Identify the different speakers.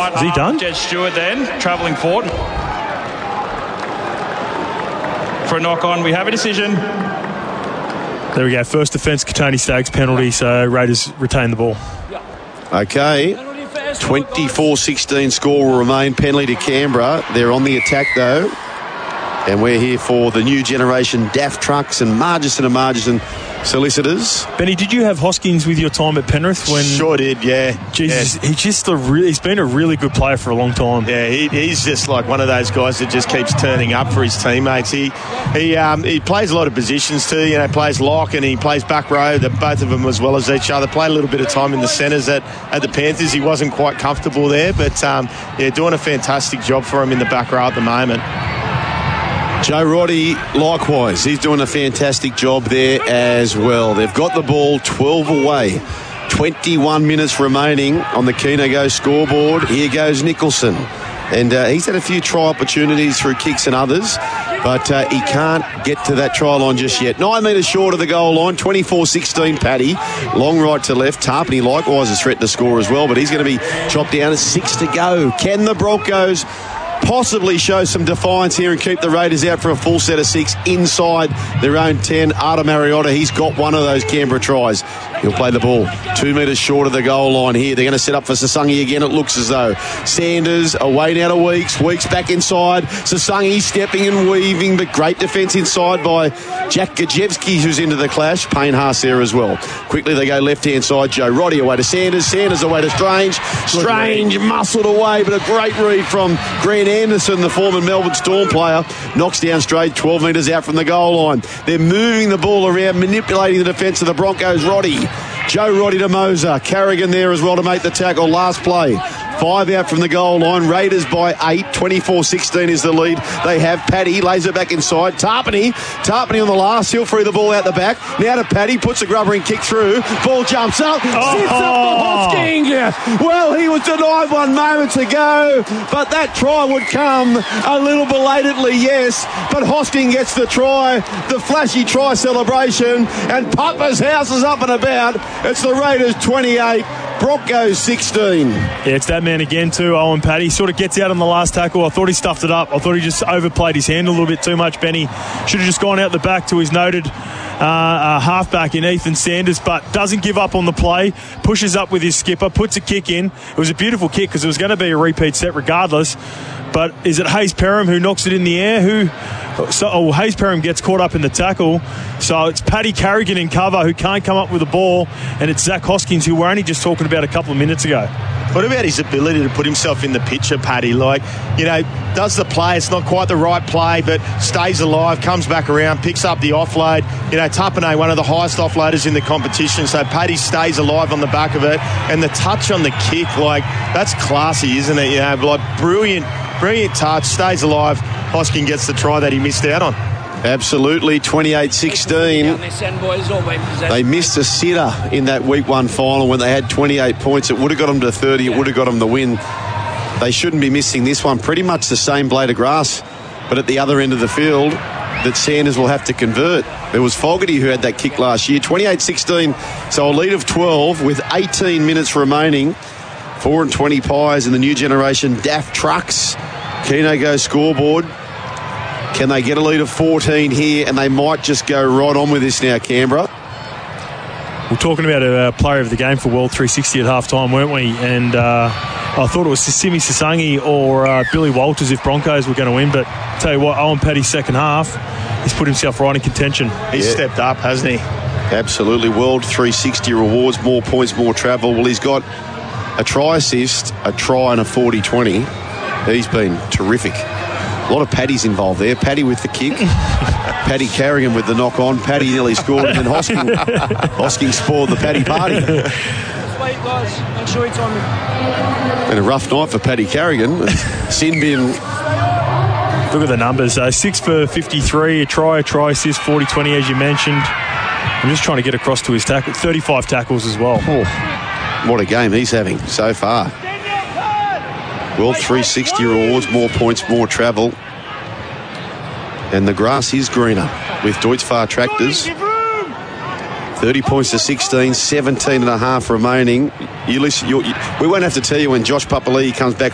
Speaker 1: Is he done?
Speaker 2: Jed Stewart then, travelling forward. For a knock-on, we have a decision.
Speaker 1: There we go. First defence, Katoni Staggs penalty, so Raiders retain the ball.
Speaker 3: Okay. 24-16 score will remain. Penalty to Canberra. They're on the attack, though. And we're here for the new generation DAF trucks and Margison solicitors.
Speaker 1: Benny, did you have Hoskins with your time at Penrith?
Speaker 3: Sure did, yeah.
Speaker 1: Jesus, yeah. He's been a really good player for a long time.
Speaker 4: Yeah, he's just like one of those guys that just keeps turning up for his teammates. He plays a lot of positions too. You know, plays lock and he plays back row. Both of them as well as each other. Played a little bit of time in the centres at the Panthers. He wasn't quite comfortable there, but doing a fantastic job for him in the back row at the moment.
Speaker 3: Joe Roddy, likewise, he's doing a fantastic job there as well. They've got the ball 12 away. 21 minutes remaining on the Keno Go scoreboard. Here goes Nicholson. And he's had a few try opportunities through kicks and others, but he can't get to that try line just yet. 9 metres short of the goal line, 24-16 Paddy. Long right to left. Tarpany likewise has threatened to score as well, but he's going to be chopped down at 6 to go. Can the Broncos possibly show some defiance here and keep the Raiders out for a full set of 6 inside their own 10? Artem Mariota, he's got one of those Canberra tries. He'll play the ball 2 metres short of the goal line here. They're going to set up for Sasangi again, it looks as though. Sanders away now to Weeks. Weeks back inside. Sasangi stepping and weaving, but great defence inside by Jack Gajewski, who's into the clash. Payne Haas there as well. Quickly they go left-hand side. Joe Roddy away to Sanders. Sanders away to Strange. Strange muscled away, but a great read from Grant Anderson, the former Melbourne Storm player. Knocks down straight 12 metres out from the goal line. They're moving the ball around, manipulating the defence of the Broncos. Roddy. Joe Roddy to Moser. Carrigan there as well to make the tackle. Last play. 5 out from the goal line. Raiders by 8. 24-16 is the lead. They have Paddy. Lays it back inside. Tarpany on the last. He'll free the ball out the back. Now to Paddy. Puts a grubber and kick through. Ball jumps up. Sits up for Hosking. Well, he was denied 1 moment ago, but that try would come a little belatedly, yes. But Hosking gets the try. The flashy try celebration. And Putmer's house is up and about. It's the Raiders 28. Broncos 16.
Speaker 1: Yeah, it's that man again too, Owen Paddy. Sort of gets out on the last tackle. I thought he stuffed it up. I thought he just overplayed his hand a little bit too much, Benny. Should have just gone out the back to his noted halfback in Ethan Sanders, but doesn't give up on the play. Pushes up with his skipper, puts a kick in. It was a beautiful kick because it was going to be a repeat set regardless. But is it Hayes Perham who knocks it in the air? Hayes Perham gets caught up in the tackle. So it's Paddy Carrigan in cover who can't come up with the ball, and it's Zach Hoskins who we're only just talking about a couple of minutes ago.
Speaker 4: What about his ability to put himself in the picture, Paddy? Does the play, it's not quite the right play, but stays alive, comes back around, picks up the offload. Tapane, one of the highest offloaders in the competition, so Paddy stays alive on the back of it. And the touch on the kick, that's classy, isn't it? Brilliant touch, stays alive. Hosking gets the try that he missed out on.
Speaker 3: Absolutely, 28-16. They missed a sitter in that week 1 final when they had 28 points. It would have got them to 30. It would have got them the win. They shouldn't be missing this one. Pretty much the same blade of grass, but at the other end of the field that Sanders will have to convert. There was Fogarty who had that kick last year. 28-16, so a lead of 12 with 18 minutes remaining. 4 and 20 Pies in the new generation DAF trucks. Keno Go scoreboard. Can they get a lead of 14 here? And they might just go right on with this now, Canberra.
Speaker 1: We're talking about a player of the game for World 360 at half-time, weren't we? And I thought it was Simi Sasangi or Billy Walters if Broncos were going to win. But I'll tell you what, Owen Paddy's second half, he's put himself right in contention.
Speaker 4: He's stepped up, hasn't he?
Speaker 3: Absolutely. World 360 rewards, more points, more travel. Well, he's got a try assist, a try and a 40-20. He's been terrific. A lot of Paddies involved there. Paddy with the kick. Paddy Carrigan with the knock-on. Paddy nearly scored, and then Hosking spoiled the Paddy party.
Speaker 5: Just wait, guys. Make sure you time him.
Speaker 3: Been a rough night for Paddy Carrigan. Sin bin.
Speaker 1: Look at the numbers. 6 for 53, a try assist, 40-20 as you mentioned. I'm just trying to get across to his tackle. 35 tackles as well.
Speaker 3: Oh, what a game he's having so far. World 360 rewards, more points, more travel. And the grass is greener with Deutz-Fahr tractors. 30 points to 16, 17 and a half remaining. We won't have to tell you when Josh Papali'i comes back